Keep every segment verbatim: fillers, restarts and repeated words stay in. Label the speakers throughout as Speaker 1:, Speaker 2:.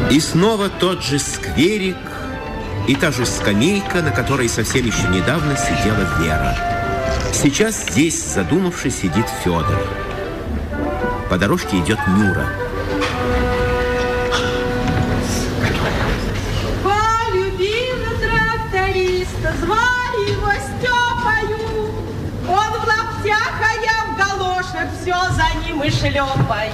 Speaker 1: И снова тот же скверик и та же скамейка, на которой совсем еще недавно сидела Вера. Сейчас здесь, задумавшись, сидит Федор. По дорожке идет Нюра.
Speaker 2: Полюбила тракториста, звали его Степою. Он в лаптях, а я в галошах, все за ним и шлепаю.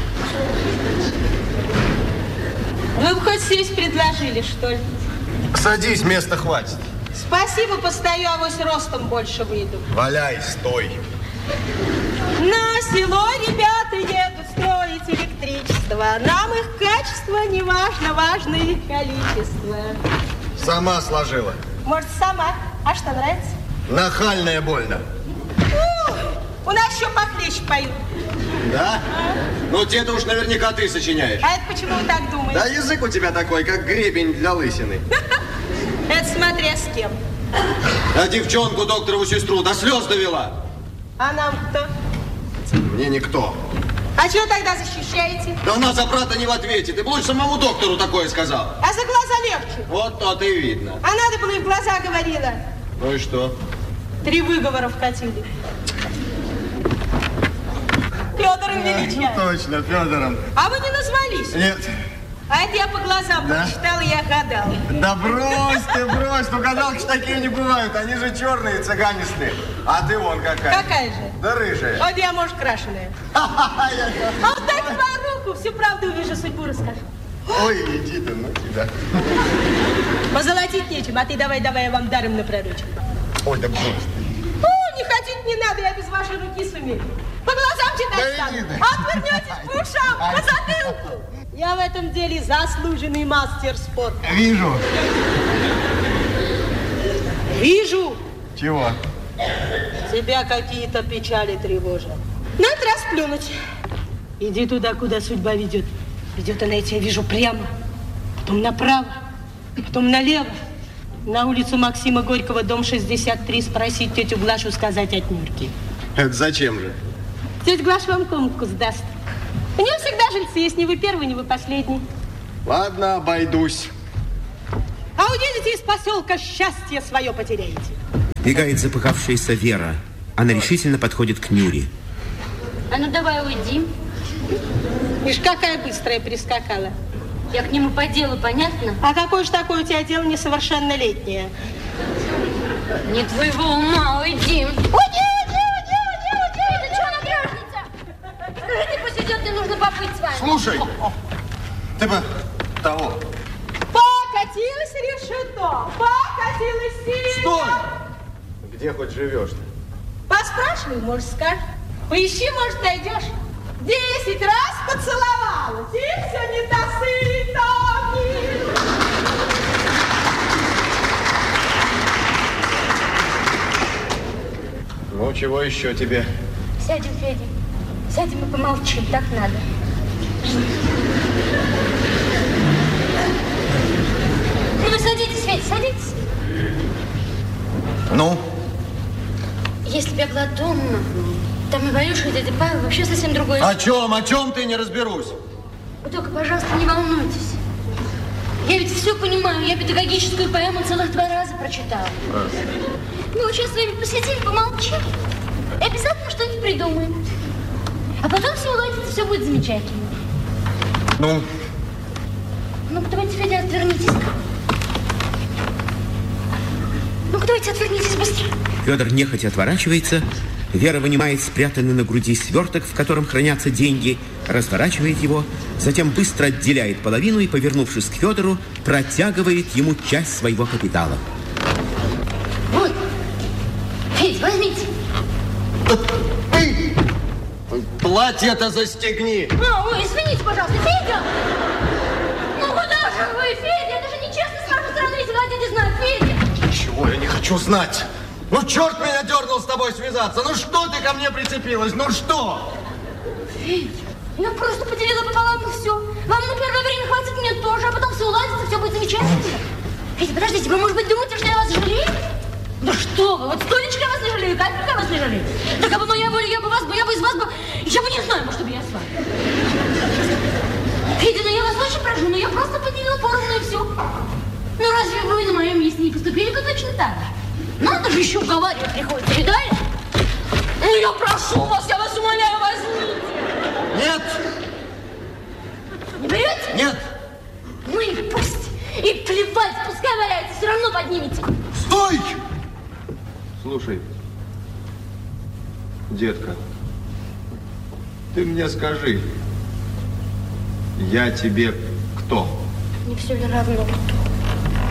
Speaker 2: Вы бы хоть сесть предложили, что ли?
Speaker 3: Садись, места хватит.
Speaker 2: Спасибо, постою, авось ростом больше выйду.
Speaker 3: Валяй, стой.
Speaker 2: На село ребята едут строить электричество. Нам их качество не важно, важно их количество.
Speaker 3: Сама сложила.
Speaker 2: Может, сама? А что, нравится?
Speaker 3: Нахальная больно.
Speaker 2: У, у нас еще похлеще поют.
Speaker 3: Да? А? Ну, те-то уж наверняка ты сочиняешь.
Speaker 2: А это почему вы так думаете?
Speaker 3: Да язык у тебя такой, как гребень для лысины.
Speaker 2: Это смотря с кем.
Speaker 3: А девчонку, докторову сестру, до слез довела.
Speaker 2: А нам кто?
Speaker 3: Мне никто.
Speaker 2: А чего тогда защищаете?
Speaker 3: Да она за брата не в ответе. Ты бы лучше самому доктору такое сказал.
Speaker 2: А за глаза легче.
Speaker 3: Вот то-то и видно.
Speaker 2: А надо было и в глаза говорила.
Speaker 3: Ну и что?
Speaker 2: Три выговора вкатили. Федором величать.
Speaker 3: Точно, Федором.
Speaker 2: А вы не назвались?
Speaker 3: Нет.
Speaker 2: А это я по глазам да? прочитала, я гадала.
Speaker 3: Да брось ты, брось. Ну, гадалки ж такие не бывают. Они же черные, цыганистые. А ты вон какая.
Speaker 2: Какая же?
Speaker 3: Да рыжая.
Speaker 2: Вот я, может, крашеная. А вот дай по руку, всю правду увижу, судьбу расскажу.
Speaker 3: Ой, иди ты, ну тебя.
Speaker 2: Позолотить нечем, а ты давай-давай, я вам даром напророчу.
Speaker 3: Ой, да брось ты.
Speaker 2: О, не хотите, не надо, я без вашей руки сумею. По глазам читать
Speaker 3: да
Speaker 2: стану. Отвернетесь по ушам, по затылку. Я в этом деле заслуженный мастер спорта.
Speaker 3: Вижу.
Speaker 2: Вижу.
Speaker 3: Чего?
Speaker 2: Тебя какие-то печали тревожат. На этот раз плюнуть. Иди туда, куда судьба ведет. Ведет она, я тебя вижу, прямо, потом направо, потом налево. На улицу Максима Горького, дом шестьдесят три, спросить тетю Глашу, сказать от Нюрки.
Speaker 3: Это зачем же?
Speaker 2: Тетя Глаша вам комнатку сдаст. У нее всегда жильцы есть, не вы первый, не вы последний.
Speaker 3: Ладно, обойдусь.
Speaker 2: А уедете из поселка, счастье свое потеряете.
Speaker 1: Бегает запыхавшаяся Вера. Она решительно подходит к Нюре.
Speaker 4: А ну давай уйди.
Speaker 2: Ишь, какая быстрая прискакала.
Speaker 4: Я к нему по делу, понятно?
Speaker 2: А какое же такое у тебя дело несовершеннолетнее?
Speaker 4: Не твоего ума, уйди. Уйди, уйди, уйди, уйди, уйди. Это что, надрежница? Скажи, ты пусть идет, мне нужно побыть с вами.
Speaker 3: Слушай, ты бы того.
Speaker 2: Покатилось решето, покатилось сильно.
Speaker 3: Стой! Где хоть живешь-то?
Speaker 2: Поспрашивай, может, скажешь. Поищи, может, найдешь. Десять раз поцеловала. И все не тасы, тони.
Speaker 3: Ну, чего еще тебе?
Speaker 4: Сядем, Федя. Сядем и помолчим, так надо. Ну, вы садитесь, Федя, садитесь.
Speaker 3: Ну?
Speaker 4: Если бы я была дома, там и Валюша, и дядя Павел, вообще совсем другое.
Speaker 3: О чем, о чем ты, не разберусь?
Speaker 4: Вы только, пожалуйста, не волнуйтесь. Я ведь все понимаю, я педагогическую поэму целых два раза прочитала.
Speaker 3: Раз.
Speaker 4: Мы вот сейчас с вами посидим, помолчим, и обязательно что-нибудь придумаем. А потом все уладится, все будет замечательно.
Speaker 3: Ну?
Speaker 4: Ну-ка, давайте, Федя, отвернитесь. Ну-ка, давайте, отвернитесь быстро.
Speaker 1: Федор нехотя отворачивается. Вера вынимает спрятанный на груди сверток, в котором хранятся деньги, разворачивает его, затем быстро отделяет половину и, повернувшись к Федору, протягивает ему часть своего капитала.
Speaker 4: Вот. Федь, возьмите.
Speaker 3: Платье-то застегни.
Speaker 4: А, ой, извините, пожалуйста, Федя. Ну куда же вы, Федя? Это же нечестно с вашей стороны, если Владимир не знает, Федя.
Speaker 3: Ничего я не хочу знать. Ну, черт меня дернул с тобой связаться. Ну, что ты ко мне прицепилась? Ну, что?
Speaker 4: Федя, я просто поделила пополам и все. Вам на первое время хватит, мне тоже, а потом все уладится, все будет замечательно. Федя, подождите, вы, может быть, думаете, что я вас жалею? Да что вы, вот столечко я вас не жалею, капелька я вас не жалею. Да как бы моя воля, я бы вас бы, я бы из вас бы, я бы не знаю, может, бы я с вами. Федя, ну я вас очень прошу, ну я просто с ней поступили бы точно так же. Надо же еще уговаривать приходится, видали? Ну, я прошу вас, я вас умоляю, возьмите.
Speaker 3: Нет.
Speaker 4: Не берете?
Speaker 3: Нет.
Speaker 4: Ну и пусть. И плевать, пускай валяется, все равно поднимете.
Speaker 3: Стой! Слушай, детка, ты мне скажи, я тебе кто?
Speaker 4: Не все ли равно кто?